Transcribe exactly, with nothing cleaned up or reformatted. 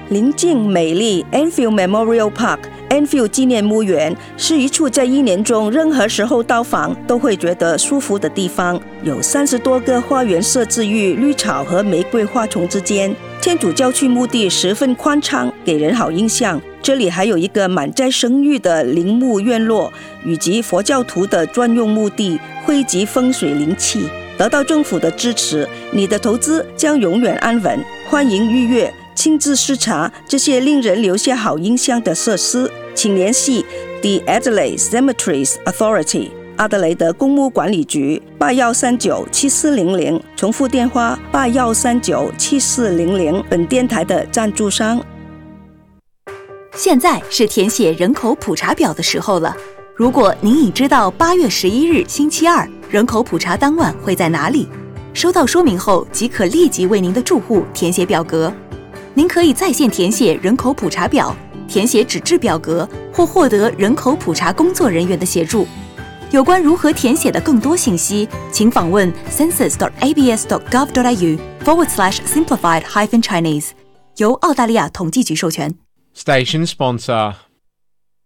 宁静美丽 Enfield Memorial Park Enfield 纪念墓园是一处在一年中任何时候到访都会觉得舒服的地方，有三十多个花园设置于绿草和玫瑰花丛之间。天主教区墓地十分宽敞，给人好印象。这里还有一个满载生育的陵墓院落，以及佛教徒的专用墓地，汇集风水灵气。得到政府的支持，你的投资将永远安稳。欢迎预约亲自视察这些令人留下好印象的设施，请联系 The Adelaide Cemeteries Authority 阿德雷德公墓管理局八一三九七四零零，重复电话八一三九七四零零。本电台的赞助商。 现在是填写人口普查表的时候了。如果您已知道八月十一日星期二人口普查当晚会在哪里，收到说明后即可立即为您的住户填写表格。您可以在线填写人口普查表，填写纸质表格，或获得人口普查工作人员的协助。有关如何填写的更多信息，请访问 census.abs.gov.au forward slash simplified hyphen Chinese， 由澳大利亚统计局授权。 Station sponsor